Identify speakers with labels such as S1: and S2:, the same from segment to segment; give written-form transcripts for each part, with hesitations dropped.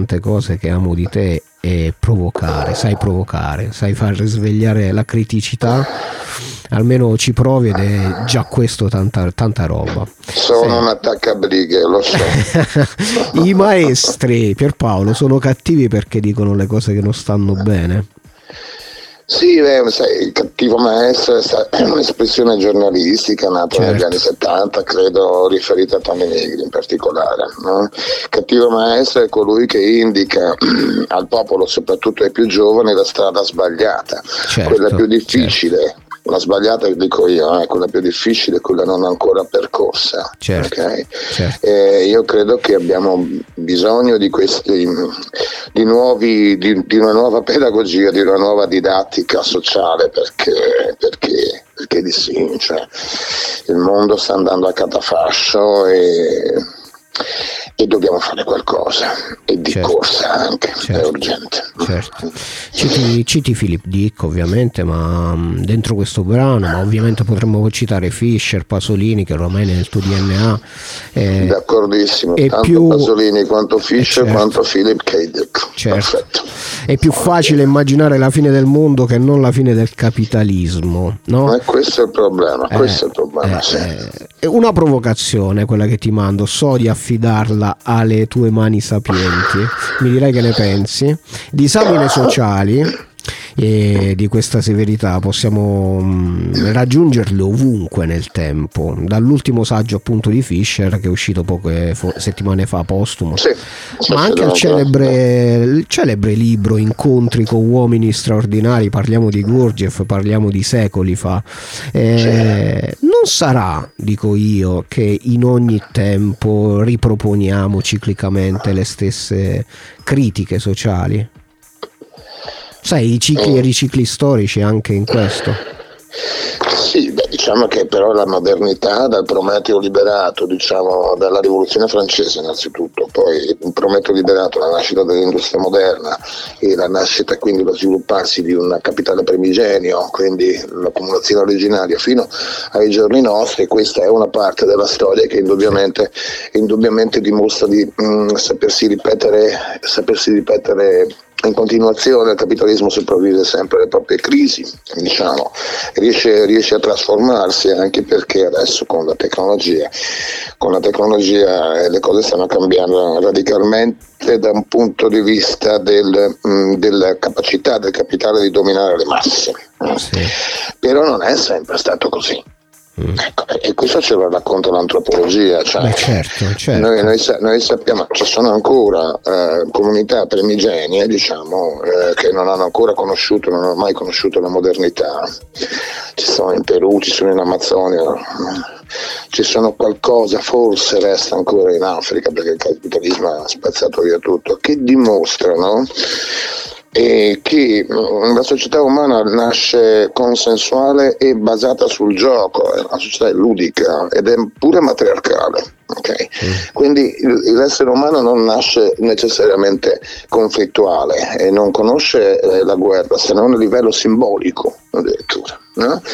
S1: tante cose che amo di te è provocare, sai far risvegliare la criticità, almeno ci provi ed è già questo tanta roba.
S2: Sono un attaccabrighe, lo so.
S1: I maestri, Pierpaolo, sono cattivi perché dicono le cose che non stanno bene?
S2: Sì, sai, il cattivo maestro è un'espressione giornalistica nata negli anni 70, credo riferita a Tony Negri in particolare, no? Cattivo maestro è colui che indica al popolo, soprattutto ai più giovani, la strada sbagliata, quella più difficile. La sbagliata, dico io, quella più difficile, quella non ancora percorsa. Okay? Io credo che abbiamo bisogno di una nuova pedagogia, di una nuova didattica sociale, perché di sì, cioè, il mondo sta andando a catafascio e dobbiamo fare qualcosa, e di corsa anche, è urgente.
S1: Citi Philip Dick ovviamente, ma dentro questo brano, ma ovviamente potremmo citare Fischer, Pasolini, che ormai nel tuo DNA
S2: d'accordissimo, tanto Pasolini quanto Fischer quanto Philip K. Dick. Perfetto.
S1: È più facile immaginare la fine del mondo che non la fine del capitalismo, no?
S2: Questo è il problema, sì.
S1: È una provocazione quella che ti mando, so di affidarla alle tue mani sapienti, mi dirai che ne pensi. Disamine sociali, e di questa severità possiamo raggiungerle ovunque nel tempo, dall'ultimo saggio appunto di Fischer che è uscito poche settimane fa, postumo, ma anche al celebre libro Incontri con uomini straordinari. Parliamo di Gurdjieff, parliamo di secoli fa. Non sarà, dico io, che in ogni tempo riproponiamo ciclicamente le stesse critiche sociali? Sai, i cicli e ricicli storici anche in questo?
S2: Sì, diciamo che però la modernità, dal Prometeo liberato, diciamo dalla rivoluzione francese innanzitutto, poi il Prometeo liberato, la nascita dell'industria moderna e la nascita, quindi lo svilupparsi di un capitale primigenio, quindi l'accumulazione originaria fino ai giorni nostri, questa è una parte della storia che indubbiamente dimostra di sapersi ripetere in continuazione. Il capitalismo sopravvive sempre alle proprie crisi, diciamo, riesce a trasformarsi, anche perché adesso con la tecnologia le cose stanno cambiando radicalmente da un punto di vista della capacità del capitale di dominare le masse. Però non è sempre stato così. Ecco, e questo ce lo racconta l'antropologia, cioè,
S1: certo.
S2: Noi sappiamo ci sono ancora comunità primigenie, diciamo, che non hanno mai conosciuto la modernità. Ci sono in Perù, ci sono in Amazzonia, ci sono qualcosa, forse resta ancora in Africa, perché il capitalismo ha spazzato via tutto, che dimostrano che la società umana nasce consensuale e basata sul gioco, la società è ludica ed è pure matriarcale, okay? Quindi l'essere umano non nasce necessariamente conflittuale e non conosce la guerra, se non a livello simbolico addirittura, no?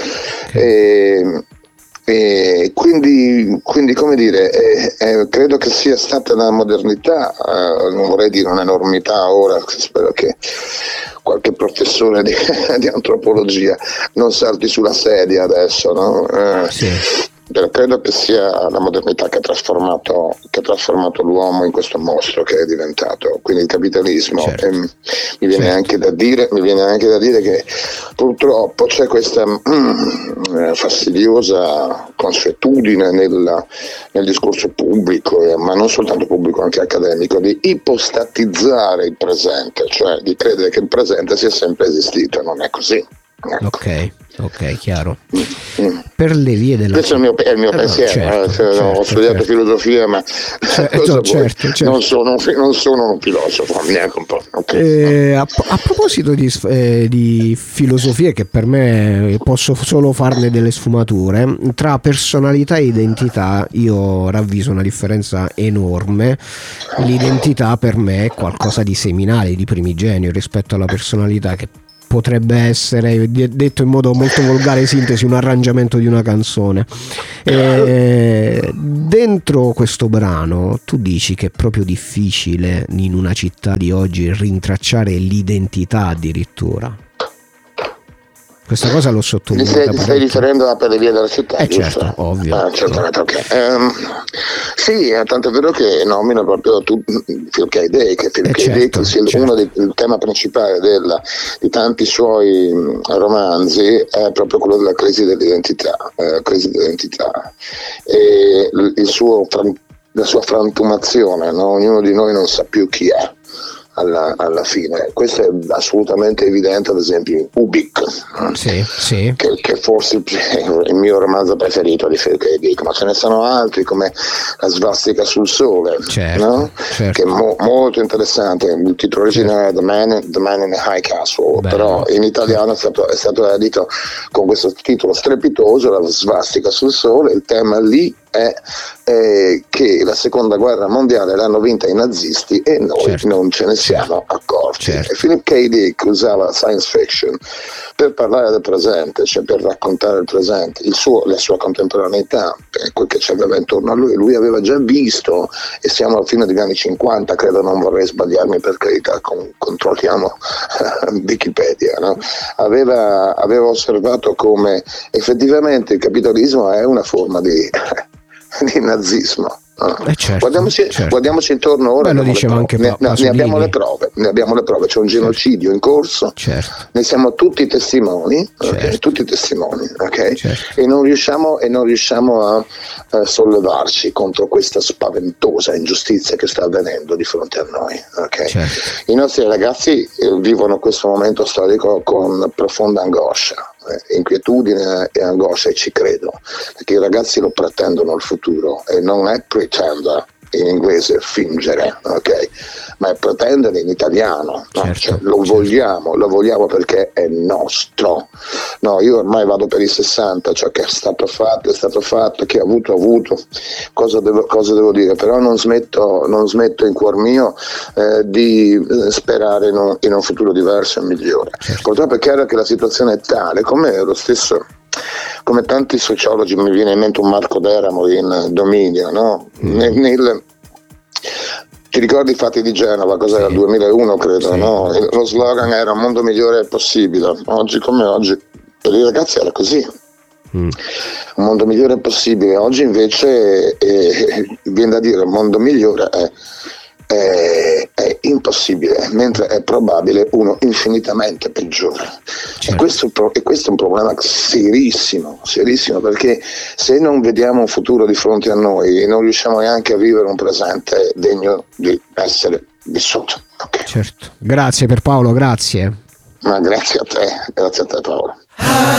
S2: E quindi come dire, credo che sia stata la modernità, non vorrei dire un'enormità ora, spero che qualche professore di antropologia non salti sulla sedia adesso, no? Però credo che sia la modernità che ha trasformato l'uomo in questo mostro che è diventato, quindi il capitalismo. Mi viene anche da dire che purtroppo c'è questa fastidiosa consuetudine nel discorso pubblico, ma non soltanto pubblico, anche accademico, di ipostatizzare il presente, cioè di credere che il presente sia sempre esistito. Non è così.
S1: Ok, chiaro. Per le vie della...
S2: Questo è il mio pensiero. Ho studiato filosofia, ma non sono un filosofo, neanche un po'.
S1: A proposito di filosofia, che per me posso solo farne delle sfumature, tra personalità e identità io ravviso una differenza enorme. L'identità per me è qualcosa di seminale, di primigenio rispetto alla personalità, che potrebbe essere, detto in modo molto volgare, sintesi, un arrangiamento di una canzone. Dentro questo brano tu dici che è proprio difficile in una città di oggi rintracciare l'identità addirittura. Questa cosa l'ho sottolineata.
S2: Ti stai riferendo per le vie della città?
S1: Certo, ovvio.
S2: Certamente, ok. Sì, tanto è vero che nomina proprio Philip K. Dick, certo. Uno del tema principale di tanti suoi romanzi è proprio quello della crisi dell'identità. E la sua frantumazione, no? Ognuno di noi non sa più chi è. Alla fine, questo è assolutamente evidente, ad esempio in Ubik,
S1: sì.
S2: Che forse il mio romanzo preferito di Philip K. Dick, ma ce ne sono altri come La svastica sul sole,
S1: certo,
S2: no?
S1: Certo.
S2: Che è molto interessante. Il titolo originale è The Man in the High Castle, bello. Però in italiano è stato edito con questo titolo strepitoso, La svastica sul sole. Il tema lì è che la seconda guerra mondiale l'hanno vinta i nazisti e noi non ce ne siamo accorti. E Philip K. Dick usava science fiction per parlare del presente, cioè per raccontare il presente, la sua contemporaneità, quel che ci aveva intorno a lui. Lui aveva già visto, e siamo alla fine degli anni 50, credo, non vorrei sbagliarmi, per carità, controlliamo Wikipedia, no? Aveva osservato come effettivamente il capitalismo è una forma di nazismo.
S1: Certo.
S2: Guardiamoci intorno ora.
S1: Lo diceva anche
S2: ne abbiamo le prove, c'è un genocidio in corso, ne siamo tutti testimoni, okay? E non riusciamo a sollevarci contro questa spaventosa ingiustizia che sta avvenendo di fronte a noi, okay? I nostri ragazzi vivono questo momento storico con profonda angoscia, inquietudine e angoscia, e ci credo, perché i ragazzi lo pretendono il futuro, e non è pretender in inglese, fingere, ok? Ma è pretendere in italiano, no? Lo vogliamo perché è nostro. No, io ormai vado per i 60, ciò che è stato fatto è stato fatto, che ha avuto, cosa devo dire? Però non smetto in cuor mio di sperare in un futuro diverso e migliore. Purtroppo è chiaro che la situazione è tale, come tanti sociologi, mi viene in mente un Marco Deramo in Dominio, no? Ti ricordi i fatti di Genova? Cos'era? Il 2001 credo, no? Lo slogan era "un mondo migliore è possibile". Oggi come oggi per i ragazzi era così. Un mondo migliore è possibile. Oggi invece viene da dire un mondo migliore è impossibile, mentre è probabile uno infinitamente peggiore. E questo è un problema serissimo, perché se non vediamo un futuro di fronte a noi, non riusciamo neanche a vivere un presente degno di essere vissuto. Okay.
S1: Certo. Grazie Pierpaolo, grazie.
S2: Ma grazie a te Paolo.